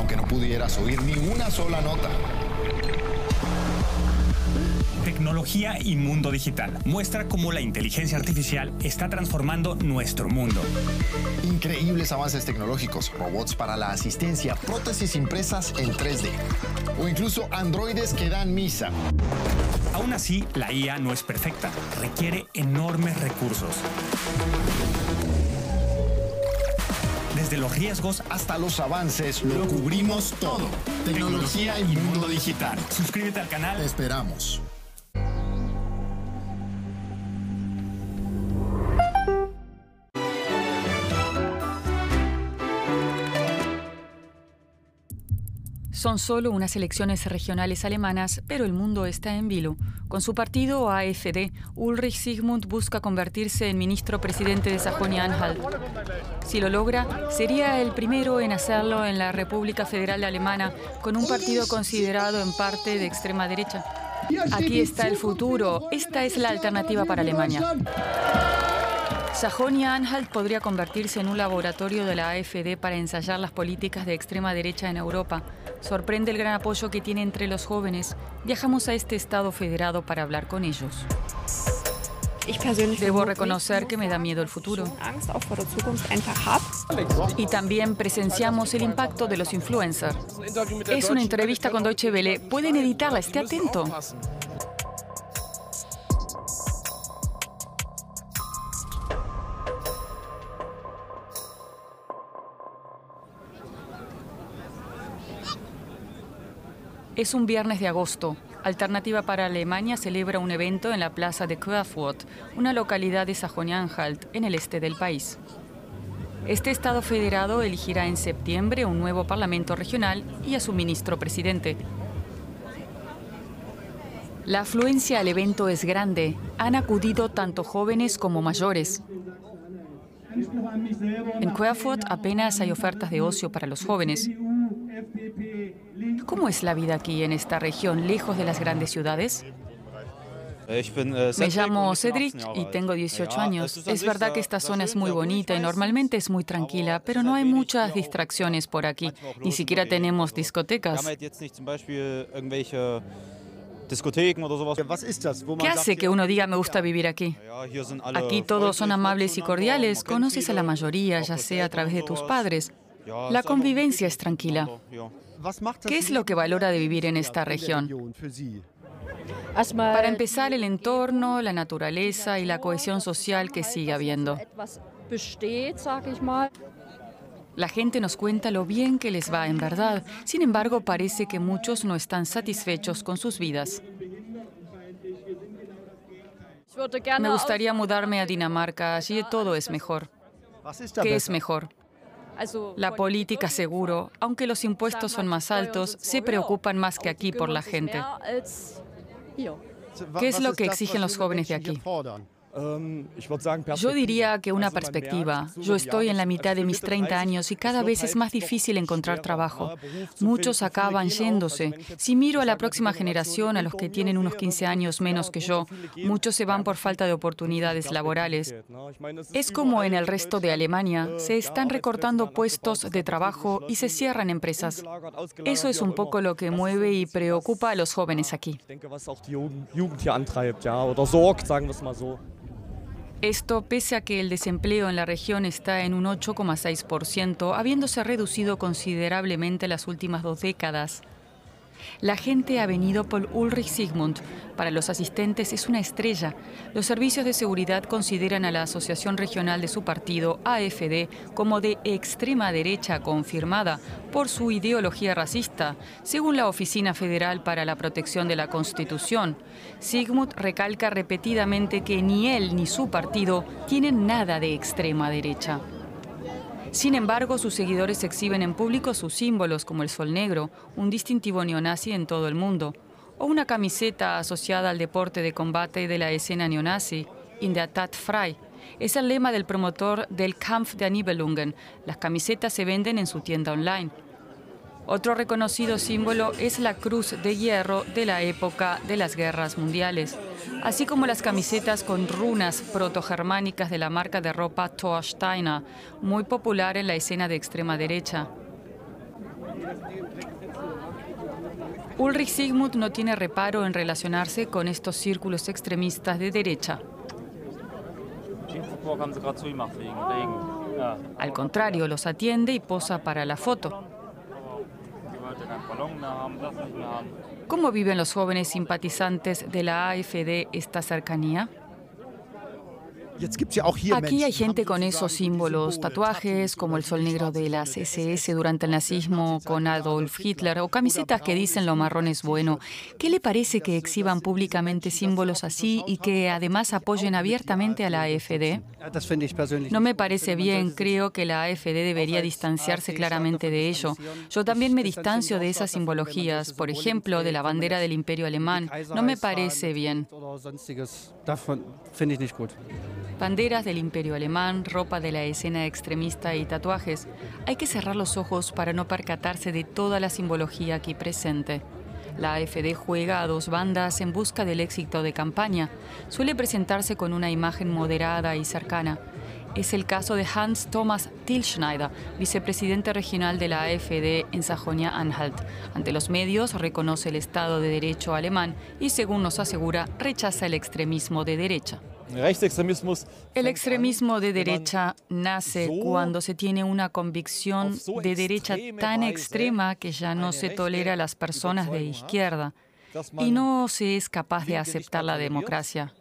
aunque no pudieras oír ni una sola nota. Tecnología y mundo digital muestra cómo la inteligencia artificial está transformando nuestro mundo. Increíbles avances tecnológicos, robots para la asistencia, prótesis impresas en 3D o incluso androides que dan misa. Aún así, la IA no es perfecta, requiere enormes recursos. Desde los riesgos hasta los avances, lo cubrimos todo. Tecnología y mundo digital. Suscríbete al canal. Te esperamos. Son solo unas elecciones regionales alemanas, pero el mundo está en vilo. Con su partido AfD, Ulrich Sigmund busca convertirse en ministro presidente de Sajonia-Anhalt. Si lo logra, sería el primero en hacerlo en la República Federal Alemana, con un partido considerado en parte de extrema derecha. Aquí está el futuro. Esta es la alternativa para Alemania. Sajonia-Anhalt podría convertirse en un laboratorio de la AfD para ensayar las políticas de extrema derecha en Europa. Sorprende el gran apoyo que tiene entre los jóvenes. Viajamos a este estado federado para hablar con ellos. Debo reconocer que me da miedo el futuro. Y también presenciamos el impacto de los influencers. Es una entrevista con Deutsche Welle. Pueden editarla, esté atento. Es un viernes de agosto. Alternativa para Alemania celebra un evento en la plaza de Querfurt, una localidad de Sajonia-Anhalt, en el este del país. Este estado federado elegirá en septiembre un nuevo parlamento regional y a su ministro presidente. La afluencia al evento es grande. Han acudido tanto jóvenes como mayores. En Querfurt apenas hay ofertas de ocio para los jóvenes. ¿Cómo es la vida aquí en esta región, lejos de las grandes ciudades? Me llamo Cedric y tengo 18 años. Es verdad que esta zona es muy bonita y normalmente es muy tranquila, pero no hay muchas distracciones por aquí. Ni siquiera tenemos discotecas. ¿Qué hace que uno diga me gusta vivir aquí? Aquí todos son amables y cordiales, conoces a la mayoría, ya sea a través de tus padres. La convivencia es tranquila. ¿Qué es lo que valora de vivir en esta región? Para empezar, el entorno, la naturaleza y la cohesión social que sigue habiendo. La gente nos cuenta lo bien que les va en verdad. Sin embargo, parece que muchos no están satisfechos con sus vidas. Me gustaría mudarme a Dinamarca. Allí todo es mejor. ¿Qué es mejor? La política, seguro. Aunque los impuestos son más altos, se preocupan más que aquí por la gente. ¿Qué es lo que exigen los jóvenes de aquí? Yo diría que una perspectiva. Yo estoy en la mitad de mis 30 años y cada vez es más difícil encontrar trabajo. Muchos acaban yéndose. Si miro a la próxima generación, a los que tienen unos 15 años menos que yo, muchos se van por falta de oportunidades laborales. Es como en el resto de Alemania. Se están recortando puestos de trabajo y se cierran empresas. Eso es un poco lo que mueve y preocupa a los jóvenes aquí. Esto pese a que el desempleo en la región está en un 8,6%, habiéndose reducido considerablemente las últimas 2 décadas. La gente ha venido por Ulrich Sigmund. Para los asistentes es una estrella. Los servicios de seguridad consideran a la asociación regional de su partido, AfD, como de extrema derecha confirmada por su ideología racista, según la Oficina Federal para la Protección de la Constitución. Sigmund recalca repetidamente que ni él ni su partido tienen nada de extrema derecha. Sin embargo, sus seguidores exhiben en público sus símbolos como el sol negro, un distintivo neonazi en todo el mundo, o una camiseta asociada al deporte de combate de la escena neonazi, In der Tat frei. Es el lema del promotor del Kampf der Nibelungen. Las camisetas se venden en su tienda online. Otro reconocido símbolo es la cruz de hierro de la época de las guerras mundiales, así como las camisetas con runas protogermánicas de la marca de ropa Thor Steiner, muy popular en la escena de extrema derecha. Ulrich Zygmunt no tiene reparo en relacionarse con estos círculos extremistas de derecha. Al contrario, los atiende y posa para la foto. ¿Cómo viven los jóvenes simpatizantes de la AfD esta cercanía? Aquí hay gente con esos símbolos, tatuajes como el sol negro de las SS durante el nazismo con Adolf Hitler o camisetas que dicen lo marrón es bueno. ¿Qué le parece que exhiban públicamente símbolos así y que además apoyen abiertamente a la AfD? No me parece bien, creo que la AfD debería distanciarse claramente de ello. Yo también me distancio de esas simbologías, por ejemplo, de la bandera del Imperio Alemán. No me parece bien. Banderas del Imperio Alemán, ropa de la escena extremista y tatuajes. Hay que cerrar los ojos para no percatarse de toda la simbología aquí presente. La AfD juega a dos bandas en busca del éxito de campaña. Suele presentarse con una imagen moderada y cercana. Es el caso de Hans Thomas Tilschneider, vicepresidente regional de la AfD en Sajonia-Anhalt. Ante los medios reconoce el Estado de Derecho alemán y, según nos asegura, rechaza el extremismo de derecha. El extremismo de derecha nace cuando se tiene una convicción de derecha tan extrema que ya no se tolera a las personas de izquierda y no se es capaz de aceptar la democracia.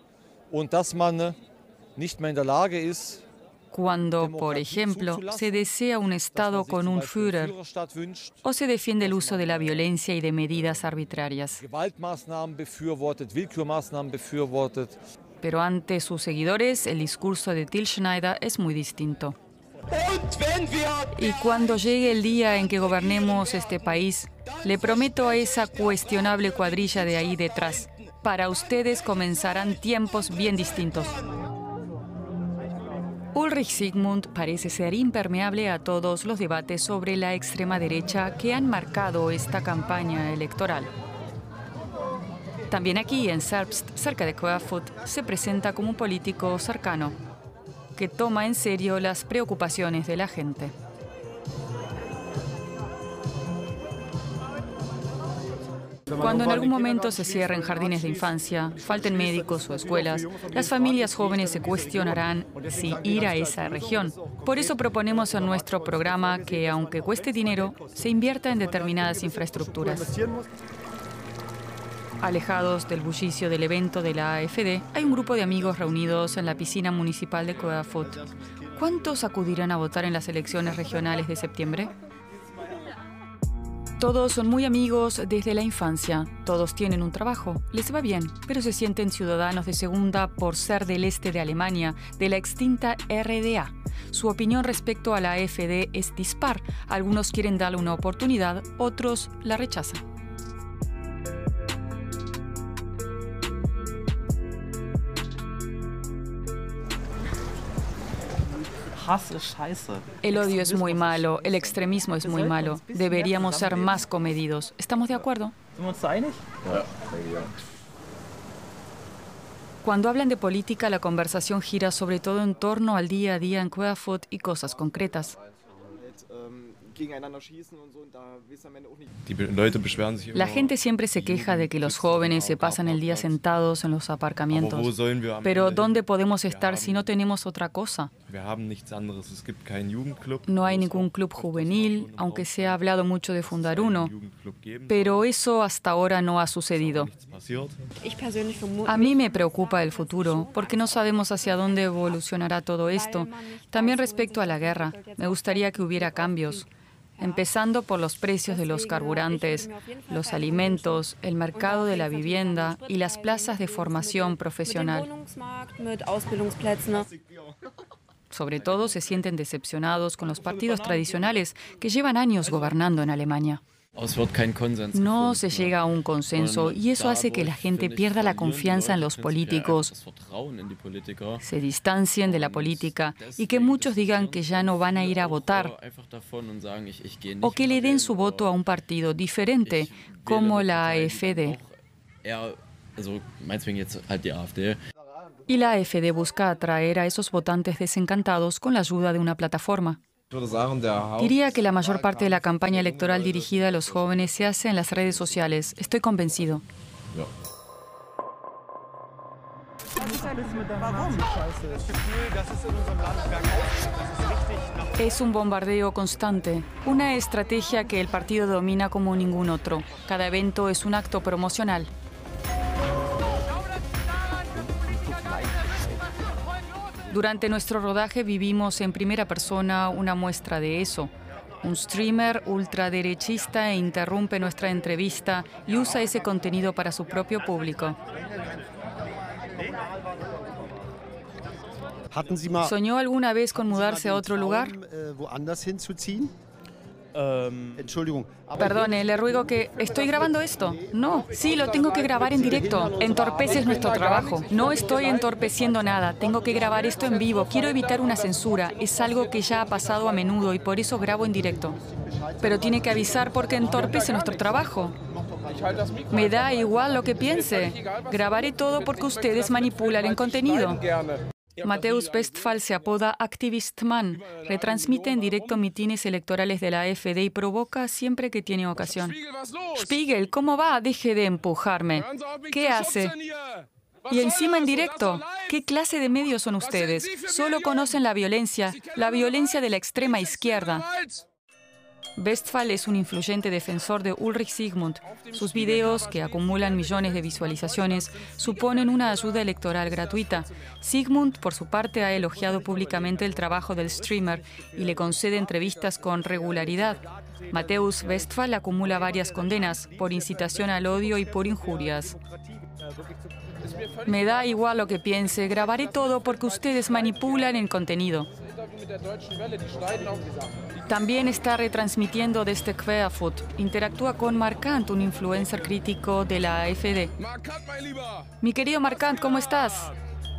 Cuando, por ejemplo, se desea un Estado con un Führer o se defiende el uso de la violencia y de medidas arbitrarias. Pero ante sus seguidores, el discurso de Tilschneider es muy distinto. Y cuando llegue el día en que gobernemos este país, le prometo a esa cuestionable cuadrilla de ahí detrás, para ustedes comenzarán tiempos bien distintos. Ulrich Zygmunt parece ser impermeable a todos los debates sobre la extrema derecha que han marcado esta campaña electoral. También aquí, en Zerbst, cerca de Querfurt, se presenta como un político cercano, que toma en serio las preocupaciones de la gente. Cuando en algún momento se cierren jardines de infancia, falten médicos o escuelas, las familias jóvenes se cuestionarán si ir a esa región. Por eso proponemos en nuestro programa que, aunque cueste dinero, se invierta en determinadas infraestructuras. Alejados del bullicio del evento de la AfD, hay un grupo de amigos reunidos en la piscina municipal de Querfurt. ¿Cuántos acudirán a votar en las elecciones regionales de septiembre? Todos son muy amigos desde la infancia, todos tienen un trabajo, les va bien, pero se sienten ciudadanos de segunda por ser del este de Alemania, de la extinta RDA. Su opinión respecto a la AfD es dispar, algunos quieren darle una oportunidad, otros la rechazan. El odio es muy malo, el extremismo es muy malo. Deberíamos ser más comedidos. ¿Estamos de acuerdo? Cuando hablan de política, la conversación gira sobre todo en torno al día a día en Querfurt y cosas concretas. La gente siempre se queja de que los jóvenes se pasan el día sentados en los aparcamientos. Pero ¿dónde podemos estar si no tenemos otra cosa? No hay ningún club juvenil, aunque se ha hablado mucho de fundar uno. Pero eso hasta ahora no ha sucedido. A mí me preocupa el futuro, porque no sabemos hacia dónde evolucionará todo esto. También respecto a la guerra, me gustaría que hubiera cambios. Empezando por los precios de los carburantes, los alimentos, el mercado de la vivienda y las plazas de formación profesional. Sobre todo se sienten decepcionados con los partidos tradicionales que llevan años gobernando en Alemania. No se llega a un consenso y eso hace que la gente pierda la confianza en los políticos, se distancien de la política y que muchos digan que ya no van a ir a votar o que le den su voto a un partido diferente como la AfD. Y la AfD busca atraer a esos votantes desencantados con la ayuda de una plataforma. Diría que la mayor parte de la campaña electoral dirigida a los jóvenes se hace en las redes sociales. Estoy convencido. Es un bombardeo constante, una estrategia que el partido domina como ningún otro. Cada evento es un acto promocional. Durante nuestro rodaje vivimos en primera persona una muestra de eso. Un streamer ultraderechista interrumpe nuestra entrevista y usa ese contenido para su propio público. ¿Soñó alguna vez con mudarse a otro lugar? Perdone, le ruego que... ¿Estoy grabando esto? No, sí, lo tengo que grabar en directo. Entorpeces nuestro trabajo. No estoy entorpeciendo nada. Tengo que grabar esto en vivo. Quiero evitar una censura. Es algo que ya ha pasado a menudo y por eso grabo en directo. Pero tiene que avisar porque entorpece nuestro trabajo. Me da igual lo que piense. Grabaré todo porque ustedes manipulan el contenido. Mateusz Westphal se apoda Aktivistman, retransmite en directo mitines electorales de la AfD y provoca siempre que tiene ocasión. Spiegel, ¿cómo va? Deje de empujarme. ¿Qué hace? Y encima en directo. ¿Qué clase de medios son ustedes? Solo conocen la violencia de la extrema izquierda. Westphal es un influyente defensor de Ulrich Zygmunt. Sus videos, que acumulan millones de visualizaciones, suponen una ayuda electoral gratuita. Zygmunt, por su parte, ha elogiado públicamente el trabajo del streamer y le concede entrevistas con regularidad. Mateusz Westphal acumula varias condenas por incitación al odio y por injurias. Me da igual lo que piense, grabaré todo porque ustedes manipulan el contenido. También está retransmitiendo desde Querfoot. Interactúa con Markant, un influencer crítico de la AfD. Mi querido Markant, ¿cómo estás?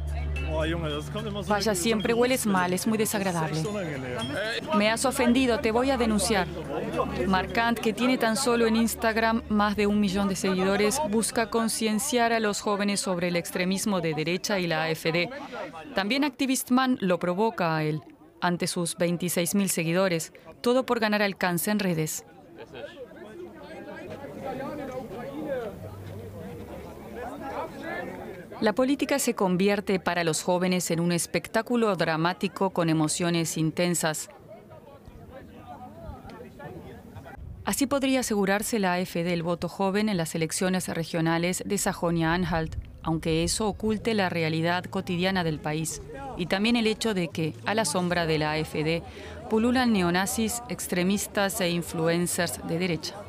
Vaya, siempre hueles mal, es muy desagradable. Me has ofendido, te voy a denunciar. Markant, que tiene tan solo en Instagram más de 1 millón de seguidores, busca concienciar a los jóvenes sobre el extremismo de derecha y la AfD. También Aktivistman lo provoca a él, ante sus 26.000 seguidores, todo por ganar alcance en redes. La política se convierte para los jóvenes en un espectáculo dramático con emociones intensas. Así podría asegurarse la AfD el voto joven en las elecciones regionales de Sajonia-Anhalt, aunque eso oculte la realidad cotidiana del país, y también el hecho de que, a la sombra de la AfD, pululan neonazis, extremistas e influencers de derecha.